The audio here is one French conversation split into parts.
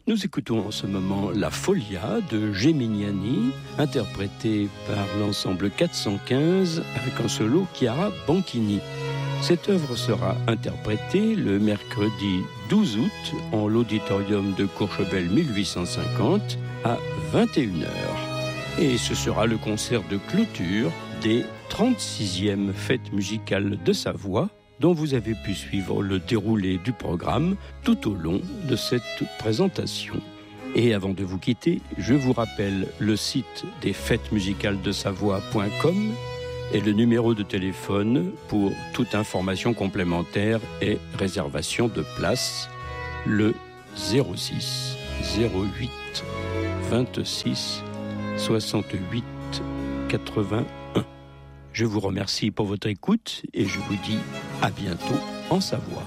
Nous écoutons en ce moment La Folia de Geminiani, interprétée par l'ensemble 415 avec un solo Chiara Banchini. Cette œuvre sera interprétée le mercredi 12 août en l'auditorium de Courchevel 1850 à 21h. Et ce sera le concert de clôture des 36e Fêtes musicales de Savoie, dont vous avez pu suivre le déroulé du programme tout au long de cette présentation. Et avant de vous quitter, je vous rappelle le site des fêtes musicales de Savoie.com et le numéro de téléphone pour toute information complémentaire et réservation de place, le 06 08 26 68 81. Je vous remercie pour votre écoute et je vous dis à bientôt en Savoie.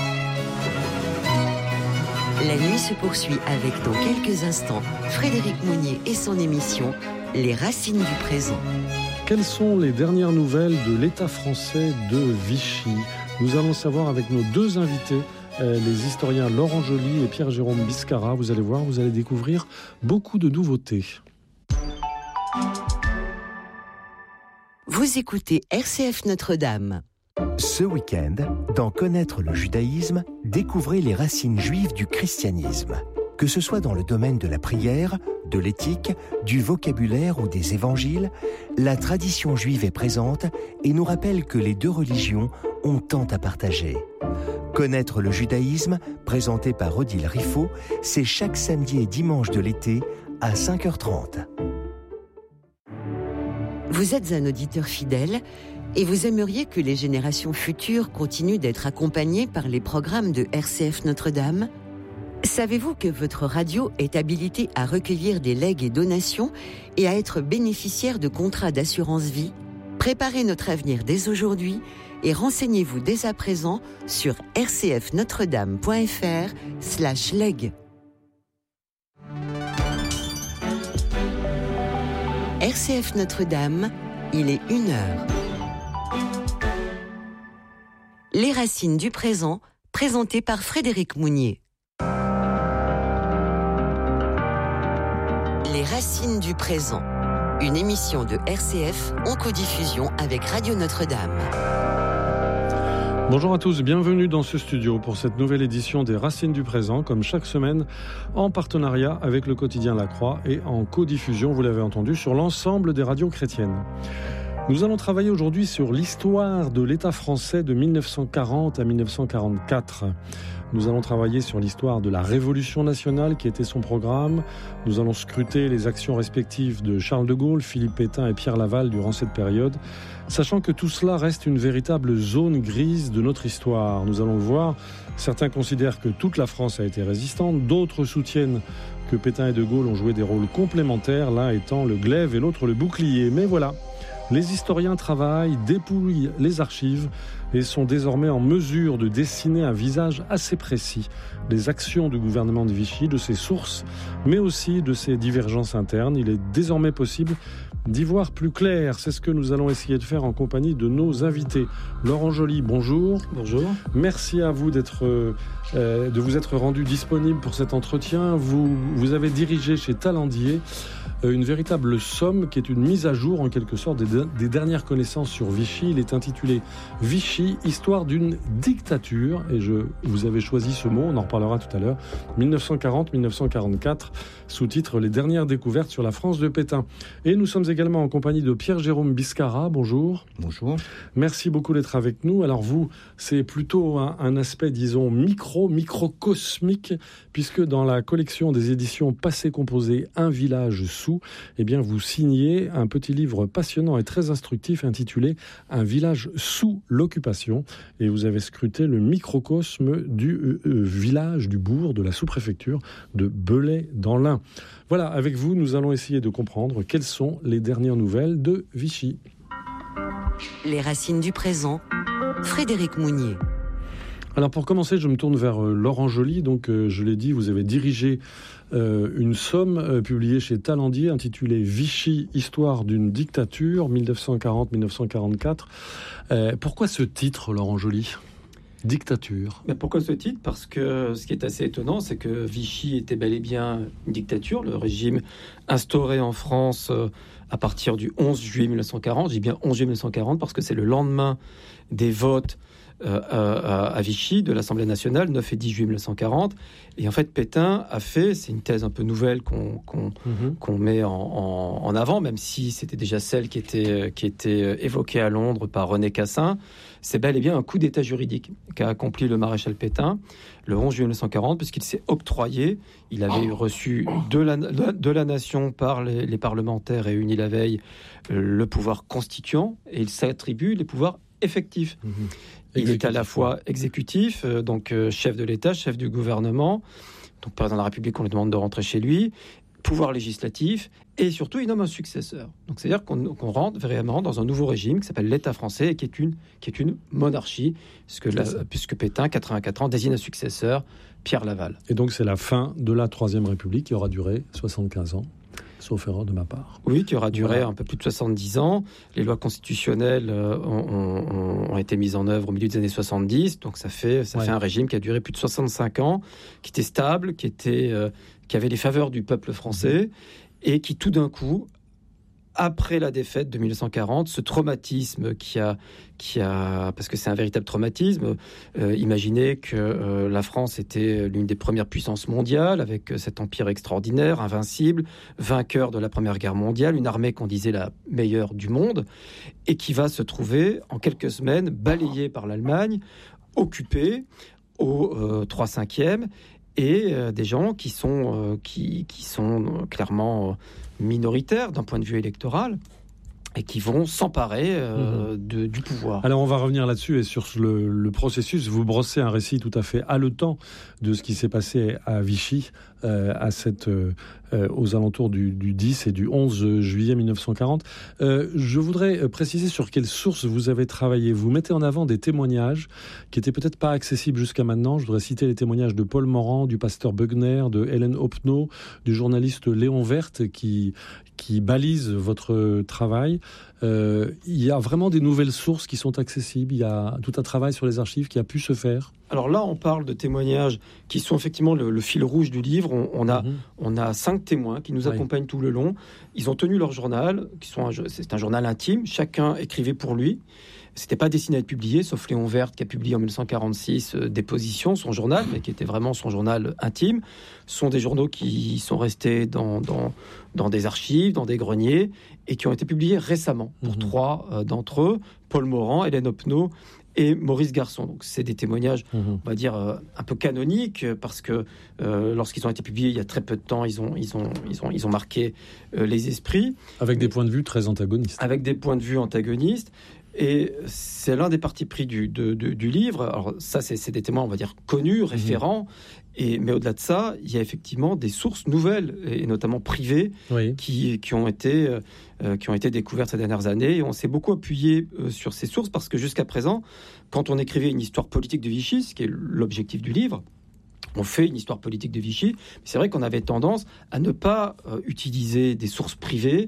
La nuit se poursuit avec dans quelques instants Frédéric Mounier et son émission Les Racines du présent. Quelles sont les dernières nouvelles de l'État français de Vichy ? Nous allons savoir avec nos deux invités, les historiens Laurent Joly et Pierre-Jérôme Biscara. Vous allez voir, vous allez découvrir beaucoup de nouveautés. Vous écoutez RCF Notre-Dame. Ce week-end, dans Connaître le judaïsme, découvrez les racines juives du christianisme. Que ce soit dans le domaine de la prière, de l'éthique, du vocabulaire ou des évangiles, la tradition juive est présente et nous rappelle que les deux religions ont tant à partager. Connaître le judaïsme, présenté par Odile Riffaut, c'est chaque samedi et dimanche de l'été à 5h30. Vous êtes un auditeur fidèle et vous aimeriez que les générations futures continuent d'être accompagnées par les programmes de RCF Notre-Dame ? Savez-vous que votre radio est habilitée à recueillir des legs et donations et à être bénéficiaire de contrats d'assurance vie ? Préparez notre avenir dès aujourd'hui et renseignez-vous dès à présent sur rcfnotredame.fr/leg. RCF Notre-Dame, il est 1h. Les racines du présent, présenté par Frédéric Mounier. Les racines du présent, une émission de RCF en codiffusion avec Radio Notre-Dame. Bonjour à tous, bienvenue dans ce studio pour cette nouvelle édition des Racines du présent, comme chaque semaine, en partenariat avec le quotidien La Croix et en codiffusion, vous l'avez entendu, sur l'ensemble des radios chrétiennes. Nous allons travailler aujourd'hui sur l'histoire de l'État français de 1940 à 1944. Nous allons travailler sur l'histoire de la Révolution nationale qui était son programme. Nous allons scruter les actions respectives de Charles de Gaulle, Philippe Pétain et Pierre Laval durant cette période, sachant que tout cela reste une véritable zone grise de notre histoire. Nous allons le voir, certains considèrent que toute la France a été résistante, d'autres soutiennent que Pétain et de Gaulle ont joué des rôles complémentaires, l'un étant le glaive et l'autre le bouclier. Mais voilà, les historiens travaillent, dépouillent les archives et sont désormais en mesure de dessiner un visage assez précis des actions du gouvernement de Vichy, de ses sources, mais aussi de ses divergences internes. Il est désormais possible d'y voir plus clair. C'est ce que nous allons essayer de faire en compagnie de nos invités. Laurent Joly, bonjour. Bonjour. Merci à vous de vous être rendu disponible pour cet entretien. Vous avez dirigé chez Talandier une véritable somme qui est une mise à jour en quelque sorte des dernières connaissances sur Vichy. Il est intitulé Vichy, histoire d'une dictature, et vous avez choisi ce mot, on en reparlera tout à l'heure, 1940-1944, sous-titre Les dernières découvertes sur la France de Pétain. Et nous sommes également en compagnie de Pierre-Jérôme Biscara, bonjour. Bonjour. Merci beaucoup d'être avec nous. Alors vous, c'est plutôt un aspect, disons, microcosmique, puisque dans la collection des éditions Passé Composé, Un village sous, eh bien, vous signez un petit livre passionnant et très instructif intitulé Un village sous l'occupation, et vous avez scruté le microcosme du village, du bourg, de la sous-préfecture de Belay dans l'Ain. Voilà, avec vous, nous allons essayer de comprendre quelles sont les dernières nouvelles de Vichy. Les racines du présent, Frédéric Mounier. Alors pour commencer, je me tourne vers Laurent Joly. Donc je l'ai dit, vous avez dirigé une somme publiée chez Talandier intitulée Vichy, histoire d'une dictature, 1940-1944. Pourquoi ce titre, Laurent Joly ? dictature. Mais pourquoi ce titre ? Parce que ce qui est assez étonnant, c'est que Vichy était bel et bien une dictature, le régime instauré en France à partir du 11 juillet 1940. Je dis bien 11 juillet 1940 parce que c'est le lendemain des votes à Vichy de l'Assemblée nationale, 9 et 10 juillet 1940. Et en fait, Pétain a fait, c'est une thèse un peu nouvelle qu'on met en avant, même si c'était déjà celle qui était évoquée à Londres par René Cassin. C'est bel et bien un coup d'État juridique qu'a accompli le maréchal Pétain le 11 juillet 1940, puisqu'il s'est octroyé, il avait reçu de la nation par les parlementaires réunis la veille le pouvoir constituant, et il s'attribue les pouvoirs effectifs. Il est à la fois exécutif, donc chef de l'État, chef du gouvernement, donc président de la République, on lui demande de rentrer chez lui, pouvoir législatif, et surtout il nomme un successeur. Donc c'est-à-dire qu'on rentre vraiment dans un nouveau régime qui s'appelle l'État français et qui est une monarchie, puisque Pétain, 84 ans, désigne un successeur, Pierre Laval. Et donc c'est la fin de la Troisième République qui aura duré 75 ans. Sauf erreur de ma part. Oui, qui aura duré un peu plus de 70 ans. Les lois constitutionnelles ont été mises en œuvre au milieu des années 70, donc ça fait un régime qui a duré plus de 65 ans, qui était stable, qui avait les faveurs du peuple français, et qui tout d'un coup, après la défaite de 1940, ce traumatisme qui a parce que c'est un véritable traumatisme, imaginez que la France était l'une des premières puissances mondiales, avec cet empire extraordinaire, invincible, vainqueur de la Première Guerre mondiale, une armée qu'on disait la meilleure du monde, et qui va se trouver en quelques semaines balayée par l'Allemagne, occupée au 3/5e, et des gens qui sont clairement minoritaires d'un point de vue électoral et qui vont s'emparer du pouvoir. Alors on va revenir là-dessus et sur le processus. Vous brossez un récit tout à fait haletant de ce qui s'est passé à Vichy aux alentours du 10 et du 11 juillet 1940. Je voudrais préciser sur quelles sources vous avez travaillé. Vous mettez en avant des témoignages qui n'étaient peut-être pas accessibles jusqu'à maintenant. Je voudrais citer les témoignages de Paul Morand, du pasteur Bugner, de Hélène Hoppenot, du journaliste Léon Verte qui balise votre travail. Il y a vraiment des nouvelles sources qui sont accessibles. Il y a tout un travail sur les archives qui a pu se faire. Alors là, on parle de témoignages qui sont effectivement le fil rouge du livre. On a 5 témoins qui nous accompagnent tout le long. Ils ont tenu leur journal, c'est un journal intime. Chacun écrivait pour lui. C'était pas destiné à être publié, sauf Léon Verte qui a publié en 1946 Déposition, son journal, mais qui était vraiment son journal intime. Ce sont des journaux qui sont restés dans des archives, dans des greniers, et qui ont été publiés récemment pour 3 d'entre eux, Paul Morand, Hélène Hoppenot et Maurice Garçon. Donc c'est des témoignages, on va dire, un peu canoniques, parce que lorsqu'ils ont été publiés il y a très peu de temps, ils ont marqué les esprits. Avec des points de vue très antagonistes. Avec des points de vue antagonistes. Et c'est l'un des partis pris du livre. Alors ça, c'est des témoins, on va dire, connus, référents. Mais au-delà de ça, il y a effectivement des sources nouvelles, et notamment privées, qui ont été découvertes ces dernières années. Et on s'est beaucoup appuyé sur ces sources parce que jusqu'à présent, quand on écrivait une histoire politique de Vichy, ce qui est l'objectif du livre, on fait une histoire politique de Vichy, mais c'est vrai qu'on avait tendance à ne pas utiliser des sources privées,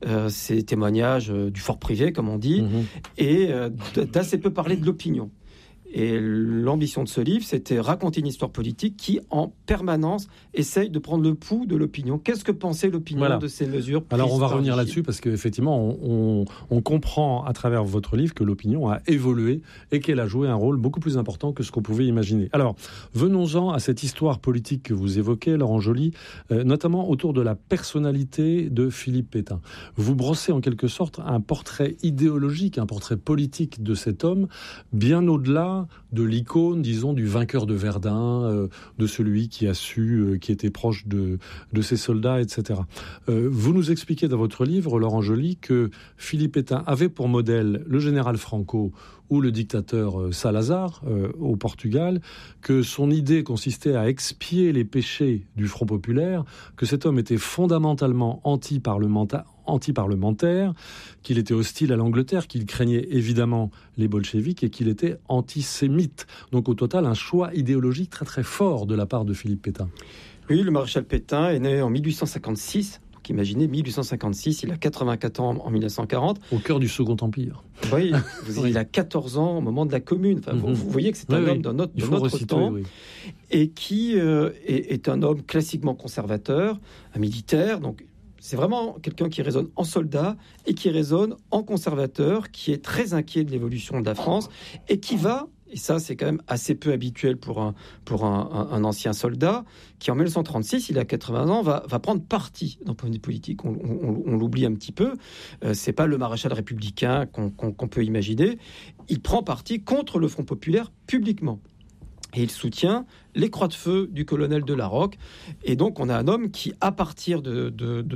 ces témoignages du fort privé, comme on dit, et d'assez peu parler de l'opinion. Et l'ambition de ce livre, c'était raconter une histoire politique qui, en permanence, essaye de prendre le pouls de l'opinion. Qu'est-ce que pensait l'opinion de ces mesures prises? Alors, on va revenir là-dessus, parce qu'effectivement, on comprend à travers votre livre que l'opinion a évolué et qu'elle a joué un rôle beaucoup plus important que ce qu'on pouvait imaginer. Alors, venons-en à cette histoire politique que vous évoquez, Laurent Joly, notamment autour de la personnalité de Philippe Pétain. Vous brossez en quelque sorte un portrait idéologique, un portrait politique de cet homme, bien au-delà de l'icône, disons, du vainqueur de Verdun, de celui qui a su, qui était proche de ses soldats, etc. Vous nous expliquez dans votre livre, Laurent Joly, que Philippe Pétain avait pour modèle le général Franco ou le dictateur Salazar au Portugal, que son idée consistait à expier les péchés du Front populaire, que cet homme était fondamentalement anti-parlementaire, qu'il était hostile à l'Angleterre, qu'il craignait évidemment les bolcheviks et qu'il était antisémite. Donc au total, un choix idéologique très très fort de la part de Philippe Pétain. Oui, le maréchal Pétain est né en 1856. qu'imaginez, 1856, il a 84 ans en 1940. Au cœur du Second Empire. Oui, il a 14 ans au moment de la Commune. Enfin, vous voyez que c'est un homme de notre temps, et qui est un homme classiquement conservateur, un militaire, donc c'est vraiment quelqu'un qui résonne en soldat et qui résonne en conservateur, qui est très inquiet de l'évolution de la France et qui va, et ça c'est quand même assez peu habituel pour un ancien soldat, qui en 1936, il a 80 ans, va prendre parti d'un point de vue politique. On l'oublie un petit peu, c'est pas le maréchal républicain qu'on peut imaginer. Il prend parti contre le Front populaire publiquement. Et il soutient les croix de feu du colonel de Larocque. Et donc, on a un homme qui, à partir de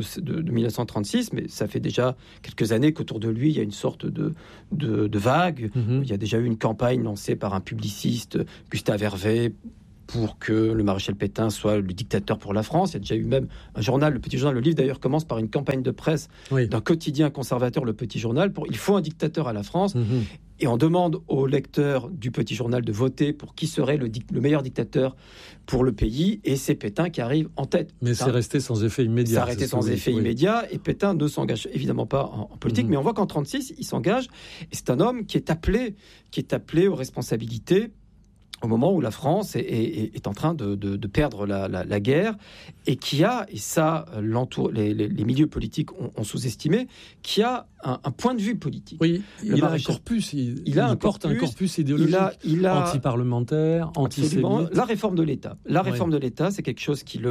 1936, mais ça fait déjà quelques années qu'autour de lui, il y a une sorte de vague. Il y a déjà eu une campagne lancée par un publiciste, Gustave Hervé, pour que le maréchal Pétain soit le dictateur pour la France. Il y a déjà eu même un journal, le Petit Journal. Le livre, d'ailleurs, commence par une campagne de presse d'un quotidien conservateur, le Petit Journal, il faut un dictateur à la France. Et on demande aux lecteurs du Petit Journal de voter pour qui serait le meilleur dictateur pour le pays. Et c'est Pétain qui arrive en tête. Mais c'est resté sans effet immédiat. Ça a resté sans effet immédiat. Et Pétain ne s'engage évidemment pas en politique. Mais on voit qu'en 1936, il s'engage. Et c'est un homme qui est appelé aux responsabilités au moment où la France est en train de perdre la guerre, et qui a, et ça les milieux politiques ont sous-estimé, qui a un point de vue politique. Oui, il a un corpus, il porte un corpus idéologique, anti-parlementaire, antisémite. La réforme de l'État. La réforme de l'État, c'est quelque chose qui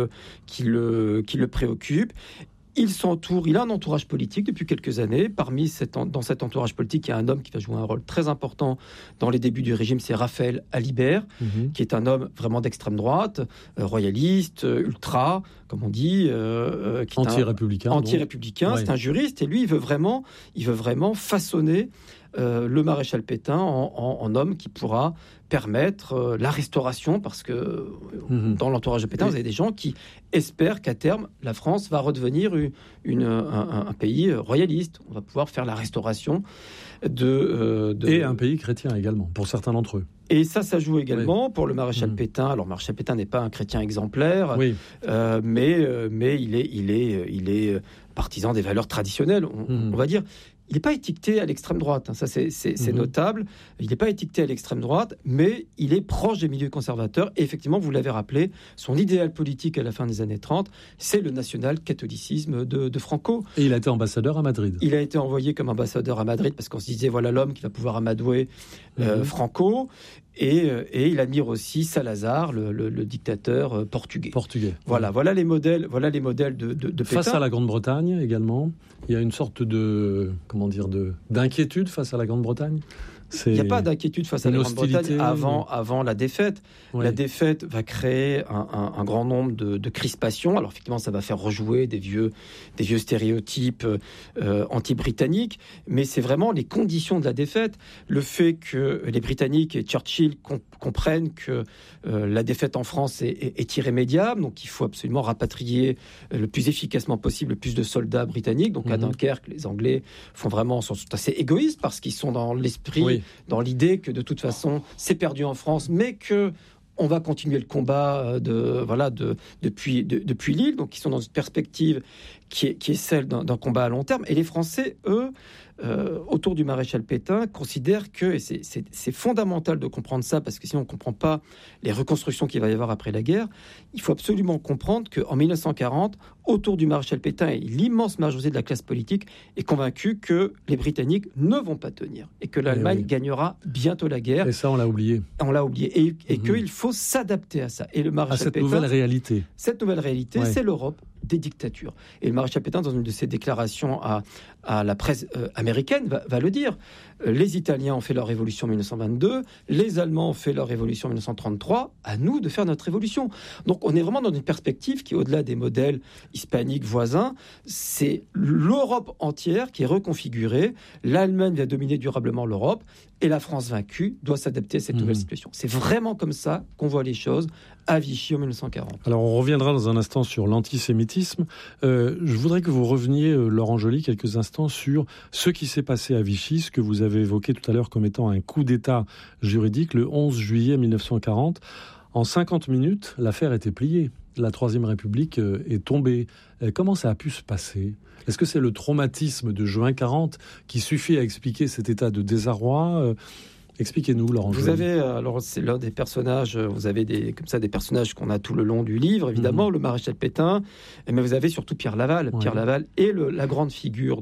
le préoccupe. Il a un entourage politique depuis quelques années. Dans cet entourage politique, il y a un homme qui va jouer un rôle très important dans les débuts du régime, c'est Raphaël Alibert, qui est un homme vraiment d'extrême droite, royaliste, ultra, comme on dit, anti-républicain. C'est un juriste, et lui, il veut vraiment façonner le maréchal Pétain en homme qui pourra permettre la restauration, parce que dans l'entourage de Pétain, vous avez des gens qui espèrent qu'à terme, la France va redevenir un pays royaliste. On va pouvoir faire la restauration et un pays chrétien également, pour certains d'entre eux. Et ça joue également pour le maréchal Pétain. Alors, maréchal Pétain n'est pas un chrétien exemplaire, mais il est partisan des valeurs traditionnelles, on va dire. Il n'est pas étiqueté à l'extrême droite, ça c'est notable. Il n'est pas étiqueté à l'extrême droite, mais il est proche des milieux conservateurs. Et effectivement, vous l'avez rappelé, son idéal politique à la fin des années 30, c'est le national-catholicisme de Franco. Et il a été ambassadeur à Madrid. Il a été envoyé comme ambassadeur à Madrid parce qu'on se disait, voilà l'homme qui va pouvoir amadouer Franco. Et il admire aussi Salazar, le dictateur portugais. Voilà les modèles de Pétain. Face à la Grande-Bretagne également, il y a une sorte d'inquiétude face à la Grande-Bretagne. Il n'y a pas d'inquiétude face à la Grande-Bretagne avant la défaite. Oui. La défaite va créer un grand nombre de crispations. Alors effectivement, ça va faire rejouer des vieux stéréotypes anti-britanniques, mais c'est vraiment les conditions de la défaite. Le fait que les Britanniques et Churchill comprennent que la défaite en France est irrémédiable, donc il faut absolument rapatrier le plus efficacement possible le plus de soldats britanniques. Donc à Dunkerque, les Anglais sont assez égoïstes parce qu'ils sont dans l'esprit, dans l'idée que de toute façon c'est perdu en France, mais que on va continuer le combat depuis Lille. Donc ils sont dans une perspective qui est celle d'un combat à long terme. Et les Français, eux, autour du maréchal Pétain, considèrent que, et c'est fondamental de comprendre ça, parce que sinon on ne comprend pas les reconstructions qu'il va y avoir après la guerre, il faut absolument comprendre qu'en 1940, autour du maréchal Pétain, et l'immense majorité de la classe politique est convaincue que les Britanniques ne vont pas tenir, et que l'Allemagne gagnera bientôt la guerre. Et ça, on l'a oublié. Et qu'il faut s'adapter à ça. Et le maréchal cette Pétain, nouvelle réalité. Cette nouvelle réalité, c'est l'Europe des dictatures. Et le maréchal Pétain, dans une de ses déclarations à la presse américaine, va le dire. Les Italiens ont fait leur révolution en 1922, les Allemands ont fait leur révolution en 1933, à nous de faire notre révolution. Donc on est vraiment dans une perspective qui, au-delà des modèles hispaniques voisins, c'est l'Europe entière qui est reconfigurée. L'Allemagne va dominer durablement l'Europe, et la France vaincue doit s'adapter à cette nouvelle situation. C'est vraiment comme ça qu'on voit les choses à Vichy en 1940. Alors on reviendra dans un instant sur l'antisémitisme. Je voudrais que vous reveniez, Laurent Joly, quelques instants sur ce qui s'est passé à Vichy, ce que vous avez évoqué tout à l'heure comme étant un coup d'État juridique le 11 juillet 1940. En 50 minutes, l'affaire était pliée. La Troisième République est tombée. Comment ça a pu se passer ? Est-ce que c'est le traumatisme de juin 40 qui suffit à expliquer cet état de désarroi ? Expliquez-nous, Laurent Joly. Vous avez, alors c'est l'un des personnages, vous avez des personnages qu'on a tout le long du livre, évidemment, le maréchal Pétain, mais vous avez surtout Pierre Laval. Ouais. Pierre Laval est la grande figure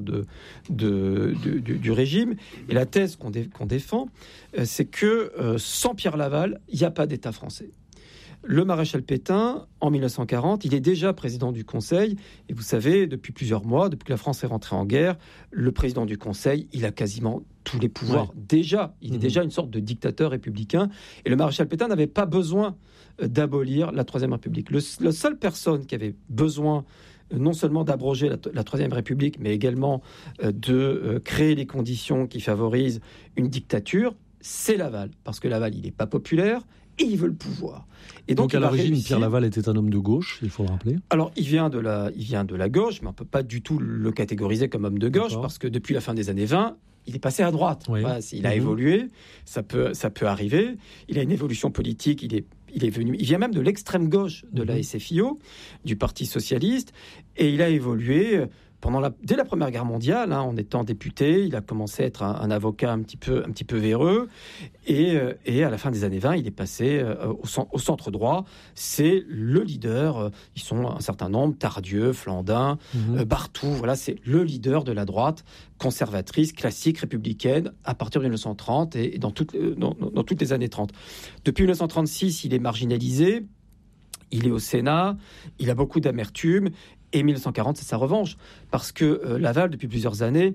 du régime. Et la thèse qu'on défend, c'est que sans Pierre Laval, il n'y a pas d'État français. Le maréchal Pétain, en 1940, il est déjà président du Conseil. Et vous savez, depuis plusieurs mois, depuis que la France est rentrée en guerre, le président du Conseil, il a quasiment tous les pouvoirs. Ouais. Déjà, il est déjà une sorte de dictateur républicain. Et le maréchal Pétain n'avait pas besoin d'abolir la Troisième République. La seule personne qui avait besoin non seulement d'abroger la Troisième République, mais également de créer les conditions qui favorisent une dictature, c'est Laval. Parce que Laval, il n'est pas populaire, et il veut le pouvoir. Et donc à l'origine, Pierre Laval était un homme de gauche, il faut le rappeler. Alors, il vient de la gauche, mais on ne peut pas du tout le catégoriser comme homme de gauche, parce que depuis la fin des années 20, il est passé à droite. Oui. Voilà, il a évolué, ça peut arriver. Il a une évolution politique, il vient même de l'extrême gauche de la SFIO, du Parti socialiste, et il a évolué dès la Première Guerre mondiale, en étant député. Il a commencé à être un avocat un petit peu véreux, et à la fin des années 20, il est passé au centre droit. C'est le leader. Ils sont un certain nombre: Tardieu, Flandin, Barthou. Voilà, c'est le leader de la droite conservatrice, classique, républicaine, à partir de 1930 et dans toutes les années 30. Depuis 1936, il est marginalisé. Il est au Sénat. Il a beaucoup d'amertume. Et 1940, c'est sa revanche, parce que Laval, depuis plusieurs années,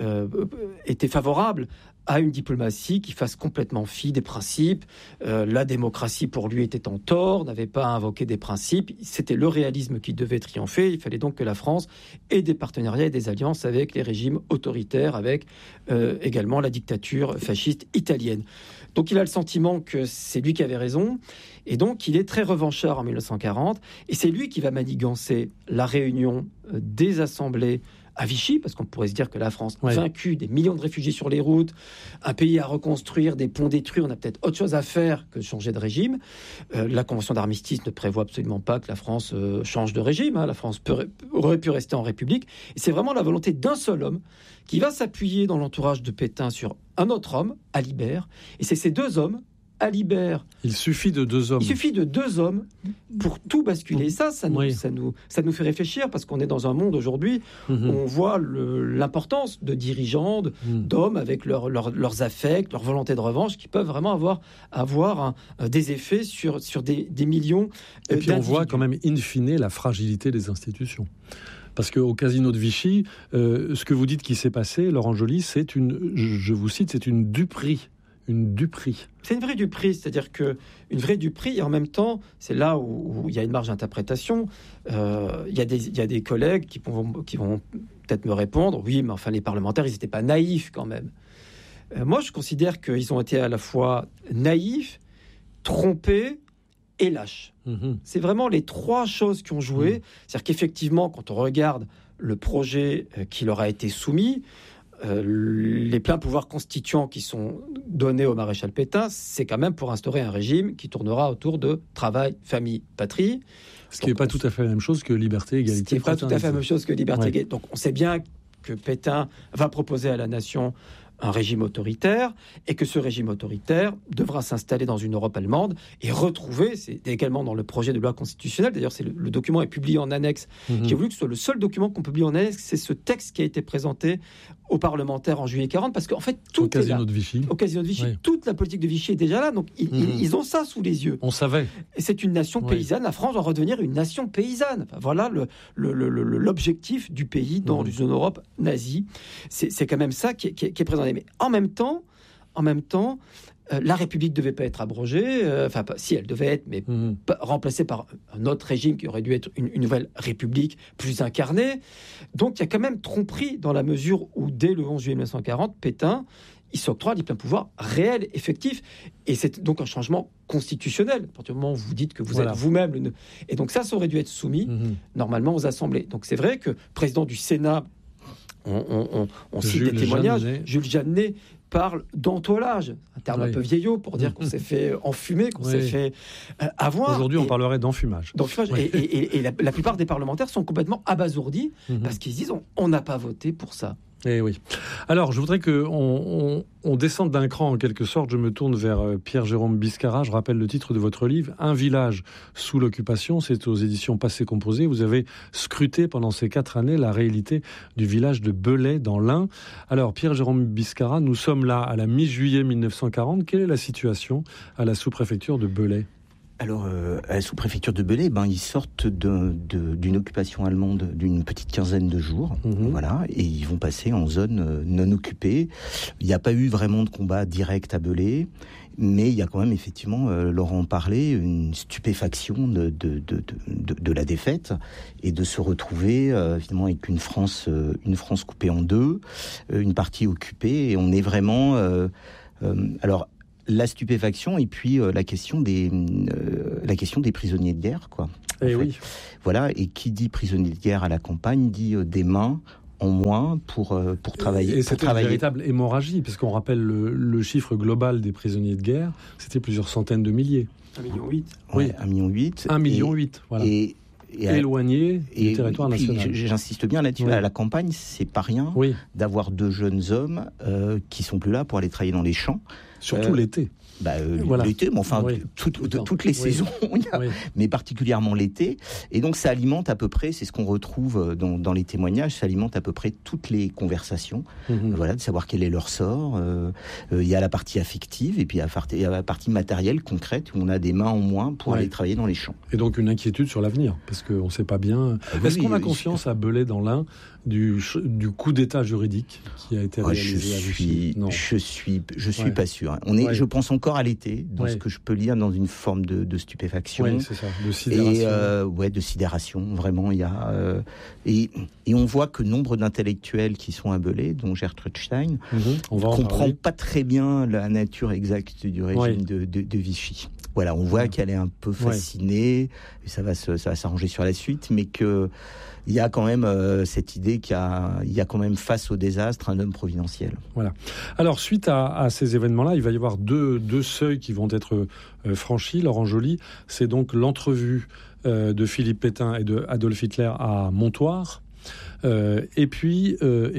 était favorable à une diplomatie qui fasse complètement fi des principes. La démocratie, pour lui, était en tort, n'avait pas invoqué des principes. C'était le réalisme qui devait triompher. Il fallait donc que la France ait des partenariats et des alliances avec les régimes autoritaires, avec également la dictature fasciste italienne. Donc il a le sentiment que c'est lui qui avait raison, et donc il est très revanchard en 1940, et c'est lui qui va manigancer la réunion des assemblées à Vichy, parce qu'on pourrait se dire que la France, vaincue, des millions de réfugiés sur les routes, un pays à reconstruire, des ponts détruits, on a peut-être autre chose à faire que de changer de régime. La Convention d'armistice ne prévoit absolument pas que la France change de régime. La France aurait pu rester en République. Et c'est vraiment la volonté d'un seul homme qui va s'appuyer dans l'entourage de Pétain sur un autre homme, Alibert. Et c'est ces deux hommes, Alibert... Il suffit de deux hommes pour tout basculer. Et ça nous fait réfléchir, parce qu'on est dans un monde aujourd'hui où on voit l'importance de dirigeants, d'hommes avec leurs affects, leur volonté de revanche, qui peuvent vraiment avoir des effets sur des millions Et puis on voit quand même, in fine, la fragilité des institutions. Parce qu'au casino de Vichy, ce que vous dites qui s'est passé, Laurent Joly, je vous cite, c'est une duperie. Une duperie. C'est une vraie duperie, c'est-à-dire une vraie duperie, et en même temps, c'est là où il y a une marge d'interprétation. Il y a des collègues qui vont peut-être me répondre, oui, mais enfin les parlementaires, ils n'étaient pas naïfs quand même. Moi, je considère qu'ils ont été à la fois naïfs, trompés et lâches. C'est vraiment les trois choses qui ont joué. C'est-à-dire qu'effectivement, quand on regarde le projet qui leur a été soumis, les pleins pouvoirs constituants qui sont donnés au maréchal Pétain, c'est quand même pour instaurer un régime qui tournera autour de travail, famille, patrie. Ce qui n'est pas tout à fait la même chose que liberté, égalité. Ce qui n'est pas tout à fait la même chose que liberté, égalité. Donc on sait bien que Pétain va proposer à la nation un régime autoritaire, et que ce régime autoritaire devra s'installer dans une Europe allemande et retrouver, c'est également dans le projet de loi constitutionnelle, d'ailleurs le document est publié en annexe, j'ai voulu que ce soit le seul document qu'on publie en annexe, c'est ce texte qui a été présenté aux parlementaires en juillet 40, parce qu'en fait tout est là. Au casino de Vichy, toute la politique de Vichy est déjà là, donc ils ont ça sous les yeux. On savait. Et c'est une nation paysanne, la France doit redevenir une nation paysanne. Enfin, voilà l'objectif du pays dans une Europe nazie. C'est quand même ça qui est présenté. Mais en même temps, la République ne devait pas être abrogée, si elle devait être, mais remplacée par un autre régime qui aurait dû être une nouvelle République plus incarnée. Donc il y a quand même tromperie dans la mesure où, dès le 11 juillet 1940, Pétain, il s'octroie des pleins pouvoirs réels, effectifs. Et c'est donc un changement constitutionnel, à partir du moment où vous dites que vous êtes vous-même. Et donc ça aurait dû être soumis, normalement, aux assemblées. Donc c'est vrai que président du Sénat, on cite des témoignages, Jules Jeannet parle d'entoilage, un terme un peu vieillot pour dire qu'on s'est fait enfumer, qu'on s'est fait avoir. Aujourd'hui, on parlerait d'enfumage. Et la plupart des parlementaires sont complètement abasourdis parce qu'ils se disent on n'a pas voté pour ça. Eh oui. Alors, je voudrais qu'on descende d'un cran en quelque sorte. Je me tourne vers Pierre-Jérôme Biscarat. Je rappelle le titre de votre livre, Un village sous l'occupation. C'est aux éditions Passé Composé. Vous avez scruté pendant ces 4 années la réalité du village de Belay dans l'Ain. Alors, Pierre-Jérôme Biscarat, nous sommes là à la mi-juillet 1940. Quelle est la situation à la sous-préfecture de Belay ? Alors, à la sous-préfecture de Belay, ils sortent d'une occupation allemande d'une petite quinzaine de jours, voilà, et ils vont passer en zone non occupée. Il n'y a pas eu vraiment de combat direct à Belay, mais il y a quand même effectivement, Laurent parlait, une stupéfaction de la défaite et de se retrouver finalement avec une France coupée en deux, une partie occupée, et on est vraiment alors. La stupéfaction et puis la question des prisonniers de guerre, quoi. Oui. Voilà, et qui dit prisonnier de guerre à la campagne dit des mains en moins pour travailler. Et c'était une véritable hémorragie, parce qu'on rappelle le chiffre global des prisonniers de guerre, c'était plusieurs centaines de milliers. 1,8 million. Oui, 1,8 million. 1,8 million, voilà. Et éloigné du territoire national. J'insiste bien là-dessus, à la campagne, c'est pas rien d'avoir 2 jeunes hommes qui sont plus là pour aller travailler dans les champs. Surtout l'été. L'été, mais enfin, toutes les saisons, mais particulièrement l'été. Et donc, ça alimente à peu près, c'est ce qu'on retrouve dans les témoignages, ça alimente à peu près toutes les conversations. Voilà, de savoir quel est leur sort. Il y a la partie affective et puis il y a la partie matérielle, concrète, où on a des mains en moins pour aller travailler dans les champs. Et donc, une inquiétude sur l'avenir, parce qu'on ne sait pas bien. Est-ce qu'on a conscience à Belay dans l'Ain du coup d'état juridique qui a été réalisé à Vichy? Je suis pas sûr. Je pense encore à l'été, dans ce que je peux lire, dans une forme de stupéfaction. Oui, c'est ça, de sidération. Et de sidération, vraiment. Il y a et on voit que nombre d'intellectuels qui sont à Belay, dont Gertrude Stein, ne comprend pas très bien la nature exacte du régime de Vichy. Voilà, on voit qu'elle est un peu fascinée, et ça va s'arranger sur la suite, mais que il y a quand même cette idée qu'il y a quand même face au désastre un homme providentiel. Voilà. Alors, suite à ces événements-là, il va y avoir deux seuils qui vont être franchis. Laurent Joly, c'est donc l'entrevue de Philippe Pétain et de Adolf Hitler à Montoire. Et puis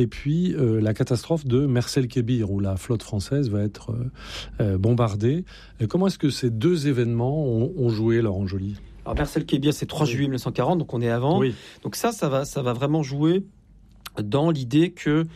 la catastrophe de Mers-el-Kébir, où la flotte française va être bombardée. Comment est-ce que ces 2 événements ont joué, Laurent Joly ? Alors Mers-el-Kébir, c'est 3 juillet 1940, donc on est avant. Oui. Donc ça va vraiment jouer dans l'idée que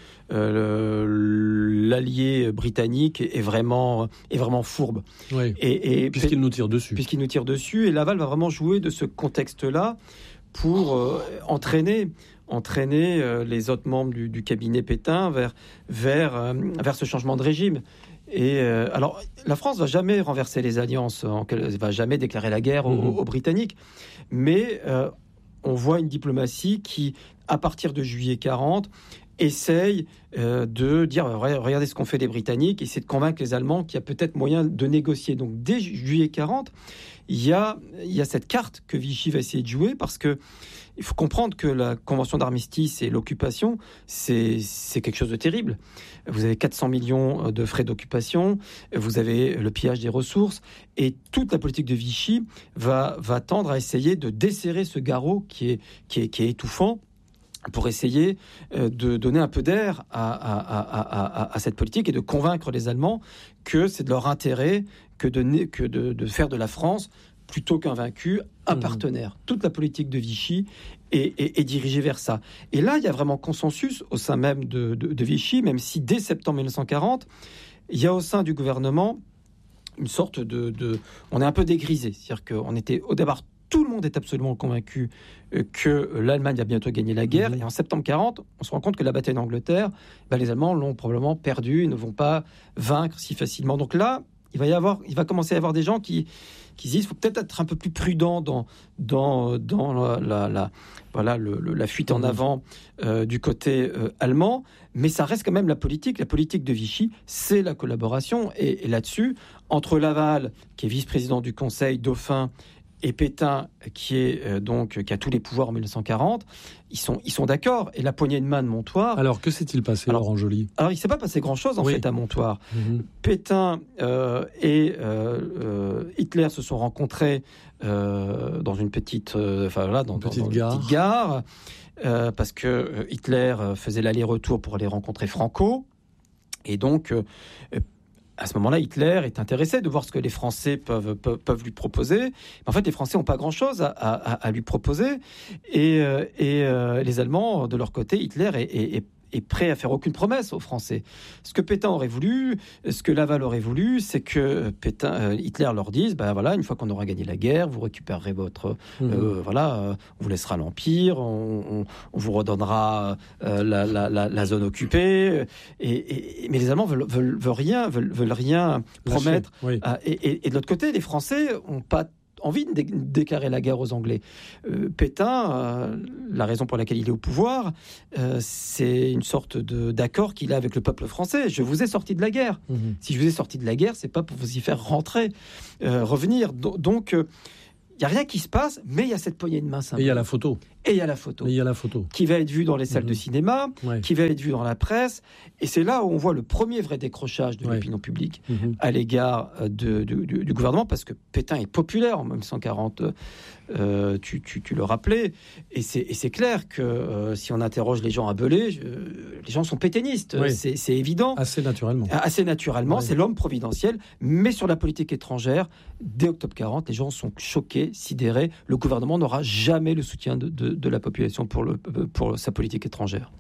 l'allié britannique est vraiment fourbe. Oui. Et puisqu'il nous tire dessus. Et Laval va vraiment jouer de ce contexte-là pour entraîner les autres membres du cabinet Pétain vers ce changement de régime. Et alors, la France va jamais renverser les alliances, elle va jamais déclarer la guerre aux Britanniques, mais on voit une diplomatie qui, à partir de juillet 40, essaye de dire regardez ce qu'ont fait les Britanniques, essayer de convaincre les Allemands qu'il y a peut-être moyen de négocier. Donc dès juillet 40, il y a cette carte que Vichy va essayer de jouer, parce que il faut comprendre que la convention d'armistice et l'occupation, c'est quelque chose de terrible. Vous avez 400 millions de frais d'occupation, vous avez le pillage des ressources, et toute la politique de Vichy va tendre à essayer de desserrer ce garrot qui est étouffant, pour essayer de donner un peu d'air à cette politique et de convaincre les Allemands que c'est de leur intérêt que de faire de la France, plutôt qu'un vaincu, un partenaire. Toute la politique de Vichy est dirigée vers ça. Et là, il y a vraiment consensus au sein même de Vichy, même si dès septembre 1940, il y a au sein du gouvernement une sorte on est un peu dégrisé. C'est-à-dire qu'on était au départ, tout le monde est absolument convaincu que l'Allemagne va bientôt gagner la guerre. Et en septembre 40, on se rend compte que la bataille d'Angleterre, les Allemands l'ont probablement perdue, ils ne vont pas vaincre si facilement. Donc là, il va commencer à y avoir des gens qui se disent qu'il faut peut-être être un peu plus prudent dans la fuite en avant du côté allemand. Mais ça reste quand même la politique. La politique de Vichy, c'est la collaboration. Et là-dessus, entre Laval, qui est vice-président du Conseil, dauphin, et Pétain, qui a tous les pouvoirs en 1940, ils sont d'accord. Et la poignée de main de Montoire... Alors, que s'est-il passé, Laurent Joly ? Alors, il ne s'est pas passé grand-chose, en fait, à Montoire. Pétain et Hitler se sont rencontrés dans une petite gare, parce que Hitler faisait l'aller-retour pour aller rencontrer Franco. Et donc... à ce moment-là, Hitler est intéressé de voir ce que les Français peuvent lui proposer. Mais en fait, les Français n'ont pas grand-chose à lui proposer. Et les Allemands, de leur côté, Hitler est prêt à faire aucune promesse aux Français. Ce que Pétain aurait voulu, ce que Laval aurait voulu, c'est que Hitler leur dise, une fois qu'on aura gagné la guerre, vous récupérerez votre... on vous laissera l'Empire, on vous redonnera la zone occupée. Mais les Allemands veulent rien promettre. Oui. Et de l'autre côté, les Français n'ont pas envie de déclarer la guerre aux Anglais. Pétain, la raison pour laquelle il est au pouvoir, c'est une sorte d'accord qu'il a avec le peuple français. Je vous ai sorti de la guerre. Si je vous ai sorti de la guerre, c'est pas pour vous y faire revenir. Donc, il n'y a rien qui se passe, mais il y a cette poignée de main symbolique. Et il y a la photo. Et il y a la photo. Qui va être vue dans les salles de cinéma, qui va être vue dans la presse. Et c'est là où on voit le premier vrai décrochage de l'opinion publique à l'égard du gouvernement, parce que Pétain est populaire en 1940. Tu le rappelais. Et c'est clair que si on interroge les gens à Belley, les gens sont pétainistes. Oui. C'est évident. Assez naturellement. C'est l'homme providentiel. Mais sur la politique étrangère, dès octobre 40, les gens sont choqués, sidérés. Le gouvernement n'aura jamais le soutien de la population pour sa politique étrangère.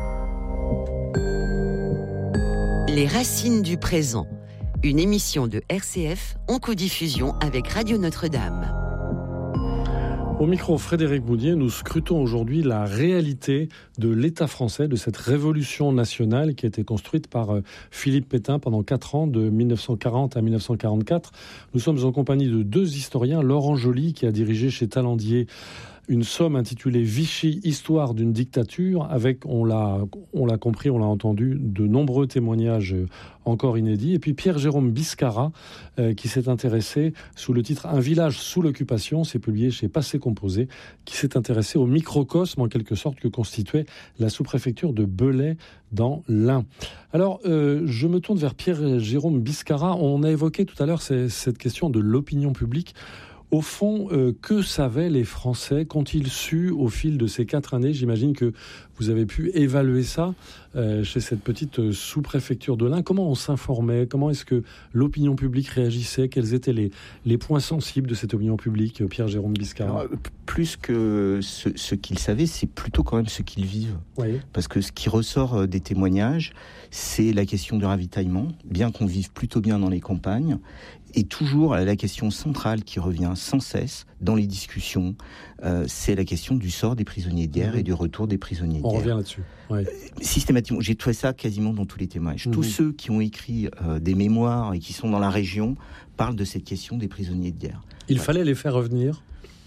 Les racines du présent, une émission de RCF en codiffusion avec Radio Notre-Dame. Au micro, Frédéric Boudier, nous scrutons aujourd'hui la réalité de l'État français, de cette révolution nationale qui a été construite par Philippe Pétain pendant 4 ans, de 1940 à 1944. Nous sommes en compagnie de 2 historiens, Laurent Joly, qui a dirigé chez Talandier une somme intitulée Vichy, histoire d'une dictature, avec, on l'a compris, on l'a entendu, de nombreux témoignages encore inédits. Et puis Pierre-Jérôme Biscara, qui s'est intéressé sous le titre Un village sous l'occupation, c'est publié chez Passé Composé, qui s'est intéressé au microcosme, en quelque sorte, que constituait la sous-préfecture de Belley dans l'Ain. Alors, je me tourne vers Pierre-Jérôme Biscara. On a évoqué tout à l'heure cette question de l'opinion publique. Au fond, que savaient les Français? Qu'ont-ils su au fil de ces 4 années? J'imagine que vous avez pu évaluer ça chez cette petite sous-préfecture de l'Ain. Comment on s'informait? Comment est-ce que l'opinion publique réagissait? Quels étaient les points sensibles de cette opinion publique, Pierre-Jérôme Biscara? Plus que ce qu'ils savaient, c'est plutôt quand même ce qu'ils vivent. Oui. Parce que ce qui ressort des témoignages, c'est la question du ravitaillement, bien qu'on vive plutôt bien dans les campagnes. Et toujours la question centrale qui revient sans cesse dans les discussions, c'est la question du sort des prisonniers de guerre et du retour des prisonniers de guerre. On revient là-dessus. Oui. Systématiquement, j'ai trouvé ça quasiment dans tous les témoignages. Tous ceux qui ont écrit des mémoires et qui sont dans la région parlent de cette question des prisonniers de guerre. Il fallait les faire revenir.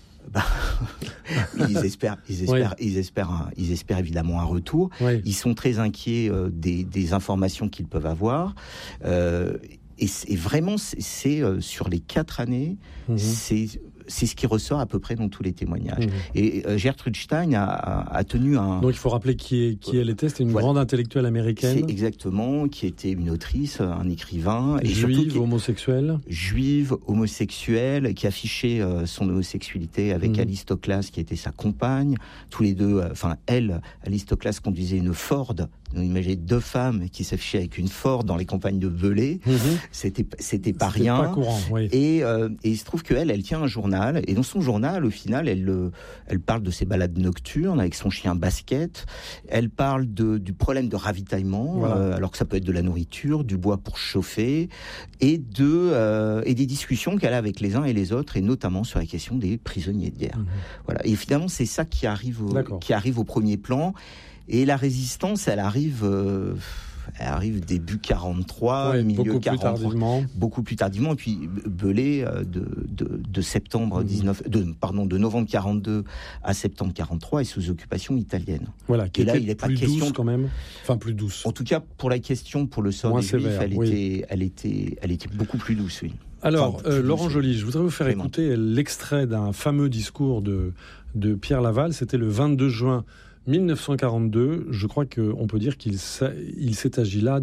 Ils espèrent évidemment un retour. Oui. Ils sont très inquiets des informations qu'ils peuvent avoir. Et vraiment, c'est sur les 4 années, c'est ce qui ressort à peu près dans tous les témoignages. Et Gertrude Stein a tenu un... Donc il faut rappeler qui elle était. C'était une grande intellectuelle américaine. C'est exactement, qui était une autrice, un écrivain. Et juive, homosexuelle. Juive, homosexuelle, qui affichait son homosexualité avec Alice Toklas, qui était sa compagne. Tous les deux, Alice Toklas conduisait une Ford. On imaginait 2 femmes qui s'affichaient avec une Ford dans les campagnes de Belley. C'était pas rien. Pas courant, oui. Et il se trouve qu'elle tient un journal. Et dans son journal, au final, elle parle de ses balades nocturnes avec son chien Basket. Elle parle du problème de ravitaillement, voilà. Alors que ça peut être de la nourriture, du bois pour chauffer, et des discussions qu'elle a avec les uns et les autres, et notamment sur la question des prisonniers de guerre. Voilà. Et finalement, c'est ça qui arrive au premier plan. Et la résistance, elle arrive début 43, milieu 43, beaucoup plus tardivement. Et puis Belley de septembre de novembre 42 à septembre 43 est sous occupation italienne. Voilà, qui était là, plus douce quand même. Enfin, plus douce. En tout cas, pour la question, pour le sort des Juifs, elle était beaucoup plus douce, oui. Alors, Laurent Joly, je voudrais vous faire écouter l'extrait d'un fameux discours de Pierre Laval. C'était le 22 juin 1942. Je crois qu'on peut dire qu'il s'est agi là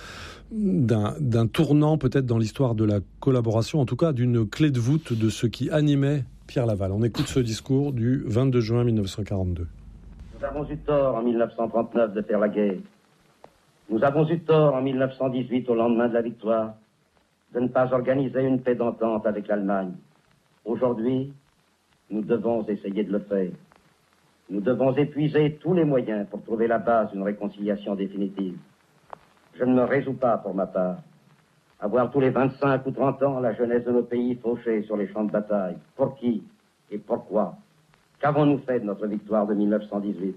d'un tournant peut-être dans l'histoire de la collaboration, en tout cas d'une clé de voûte de ce qui animait Pierre Laval. On écoute ce discours du 22 juin 1942. Nous avons eu tort en 1939 de faire la guerre. Nous avons eu tort en 1918, au lendemain de la victoire, de ne pas organiser une paix d'entente avec l'Allemagne. Aujourd'hui, nous devons essayer de le faire. Nous devons épuiser tous les moyens pour trouver la base d'une réconciliation définitive. Je ne me résous pas, pour ma part, à voir tous les 25 ou 30 ans la jeunesse de nos pays fauchée sur les champs de bataille. Pour qui et pourquoi? Qu'avons-nous fait de notre victoire de 1918?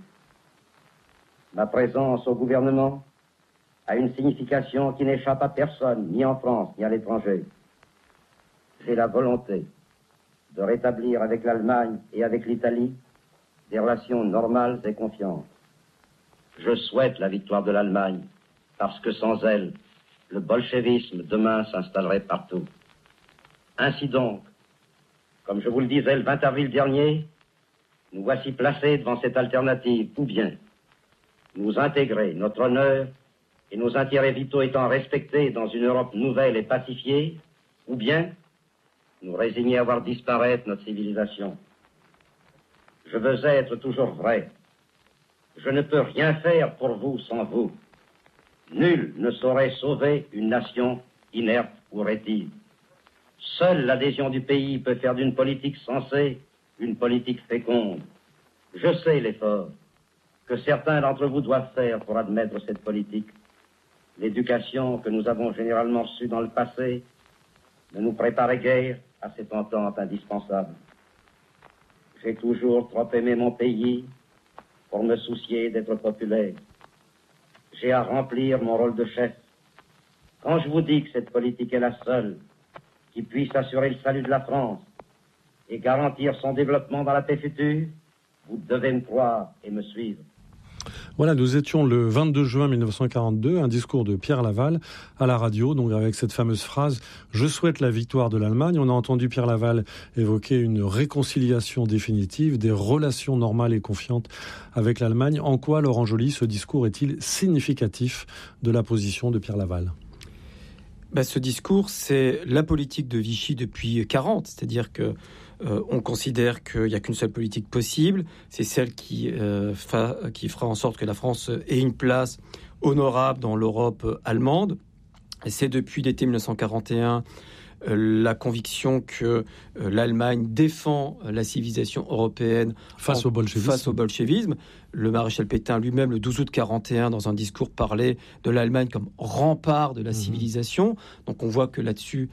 Ma présence au gouvernement a une signification qui n'échappe à personne, ni en France, ni à l'étranger. J'ai la volonté de rétablir avec l'Allemagne et avec l'Italie des relations normales et confiantes. Je souhaite la victoire de l'Allemagne, parce que sans elle, le bolchevisme demain s'installerait partout. Ainsi donc, comme je vous le disais le 20 avril dernier, nous voici placés devant cette alternative, ou bien nous intégrer notre honneur et nos intérêts vitaux étant respectés dans une Europe nouvelle et pacifiée, ou bien nous résigner à voir disparaître notre civilisation. Je veux être toujours vrai. Je ne peux rien faire pour vous sans vous. Nul ne saurait sauver une nation inerte ou rétive. Seule l'adhésion du pays peut faire d'une politique sensée une politique féconde. Je sais l'effort que certains d'entre vous doivent faire pour admettre cette politique. L'éducation que nous avons généralement reçue dans le passé ne nous préparait guère à cette entente indispensable. J'ai toujours trop aimé mon pays pour me soucier d'être populaire. J'ai à remplir mon rôle de chef. Quand je vous dis que cette politique est la seule qui puisse assurer le salut de la France et garantir son développement dans la paix future, vous devez me croire et me suivre. Voilà, nous étions le 22 juin 1942, un discours de Pierre Laval à la radio, donc avec cette fameuse phrase « Je souhaite la victoire de l'Allemagne ». On a entendu Pierre Laval évoquer une réconciliation définitive, des relations normales et confiantes avec l'Allemagne. En quoi, Laurent Joly, ce discours est-il significatif de la position de Pierre Laval ? Ce discours, c'est la politique de Vichy depuis 1940, c'est-à-dire que on considère qu'il n'y a qu'une seule politique possible, c'est celle qui fera en sorte que la France ait une place honorable dans l'Europe allemande. Et c'est depuis l'été 1941 la conviction que l'Allemagne défend la civilisation européenne face au bolchevisme. Le maréchal Pétain lui-même, le 12 août 1941, dans un discours, parlait de l'Allemagne comme rempart de la civilisation. Donc on voit que là-dessus,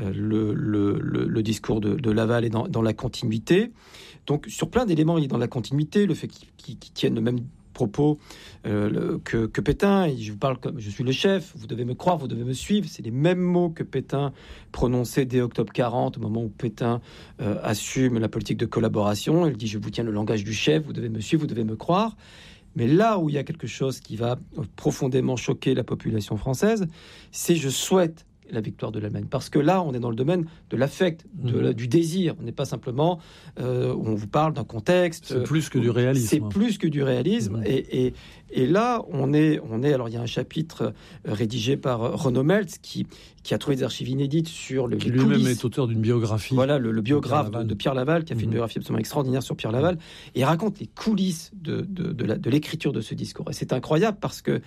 le discours de Laval est dans la continuité. Donc sur plein d'éléments, il est dans la continuité. Le fait qu'ils tiennent le même propos que Pétain, et je vous parle comme je suis le chef, vous devez me croire, vous devez me suivre, c'est les mêmes mots que Pétain prononçait dès octobre 40, au moment où Pétain assume la politique de collaboration. Il dit: je vous tiens le langage du chef, vous devez me suivre, vous devez me croire. Mais là où il y a quelque chose qui va profondément choquer la population française, c'est je souhaite la victoire de l'Allemagne. Parce que là, on est dans le domaine de l'affect, du désir. On n'est pas simplement... on vous parle d'un contexte... C'est plus que du réalisme. C'est plus que du réalisme. Et là, on est... Alors, il y a un chapitre rédigé par Renaud Meltz qui a trouvé des archives inédites sur le... Qui lui-même est auteur d'une biographie. Voilà, le biographe de Pierre Laval, qui a fait une biographie absolument extraordinaire sur Pierre Laval. Et il raconte les coulisses de l'écriture de ce discours. Et c'est incroyable parce que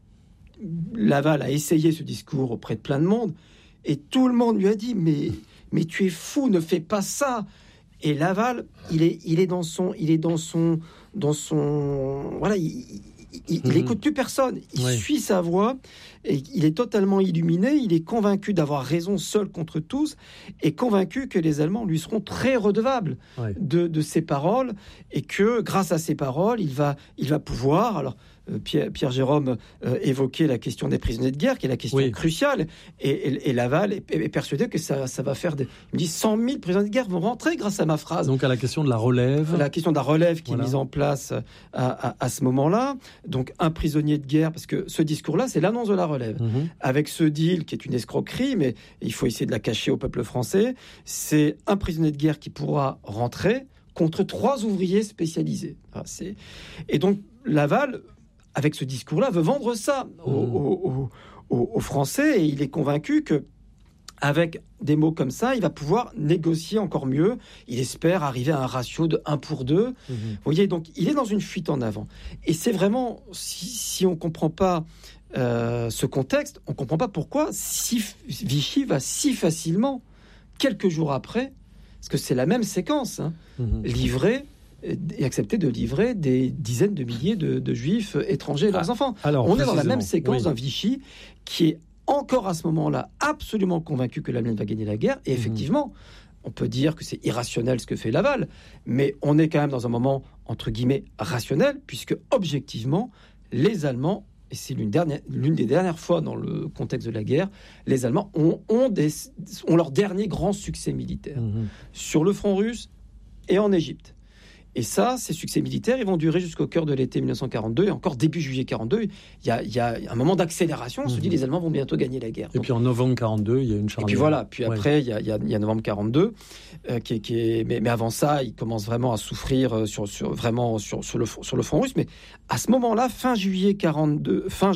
Laval a essayé ce discours auprès de plein de monde et tout le monde lui a dit mais tu es fou, ne fais pas ça. Et Laval, il est dans son voilà, il écoute plus personne, il suit sa voix et il est totalement illuminé, il est convaincu d'avoir raison seul contre tous et convaincu que les Allemands lui seront très redevables de ses paroles et que grâce à ses paroles, il va pouvoir, alors Pierre Jérôme évoquait la question des prisonniers de guerre, qui est la question cruciale, et Laval est persuadé que ça va faire il me dit 100 000 prisonniers de guerre vont rentrer grâce à ma phrase. Donc à la question de la relève. La question de la relève qui est mise en place à ce moment-là. Donc un prisonnier de guerre, parce que ce discours-là, c'est l'annonce de la relève. Avec ce deal qui est une escroquerie, mais il faut essayer de la cacher au peuple français, c'est un prisonnier de guerre qui pourra rentrer contre 3 ouvriers spécialisés. Et donc Laval, avec ce discours-là, veut vendre ça aux Français, et il est convaincu que avec des mots comme ça, il va pouvoir négocier encore mieux. Il espère arriver à un ratio de 1 pour 2. Vous voyez, donc il est dans une fuite en avant. Et c'est vraiment, si on ne comprend pas ce contexte, on ne comprend pas pourquoi Vichy va si facilement, quelques jours après, parce que c'est la même séquence, livrer et accepter de livrer des dizaines de milliers de juifs étrangers et leurs enfants. Alors, on est dans la même séquence d'un Vichy qui est encore à ce moment-là absolument convaincu que l'Allemagne va gagner la guerre. Et effectivement, on peut dire que c'est irrationnel ce que fait Laval, mais on est quand même dans un moment, entre guillemets, rationnel, puisque objectivement, les Allemands, et c'est l'une des dernières fois dans le contexte de la guerre, les Allemands ont leur dernier grand succès militaire sur le front russe et en Égypte. Et ça, ces succès militaires, ils vont durer jusqu'au cœur de l'été 1942, et encore début juillet 1942, il y a un moment d'accélération. On se dit, les Allemands vont bientôt gagner la guerre. Et puis en novembre 1942, il y a une charnière. Et puis voilà, puis après, il y a novembre 1942, mais avant ça, ils commencent vraiment à souffrir sur le front russe. Mais à ce moment-là, fin juillet